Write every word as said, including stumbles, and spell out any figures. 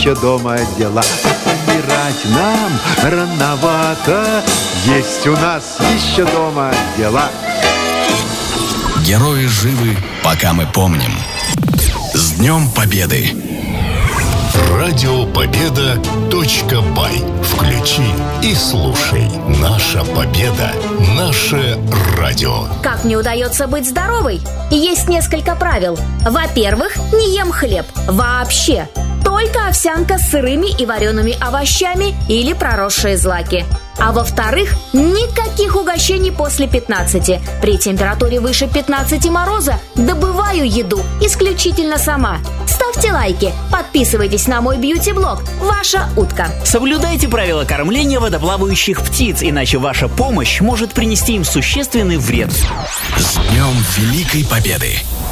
еще дома дела. Помирать нам рановато, есть у нас еще дома дела. Герои живы, пока мы помним. С Днем Победы! Радио Победа точка бай. Включи и слушай. Наша победа. Наше радио. Как мне удается быть здоровой? Есть несколько правил. Во-первых, не ем хлеб. Вообще. Только овсянка с сырыми и вареными овощами или проросшие злаки. А во-вторых, никаких угощений после пятнадцати. При температуре выше пятнадцати мороза добываю еду исключительно сама. Ставьте лайки, подписывайтесь на мой бьюти-блог «Ваша утка». Соблюдайте правила кормления водоплавающих птиц, иначе ваша помощь может принести им существенный вред. С Днем Великой Победы!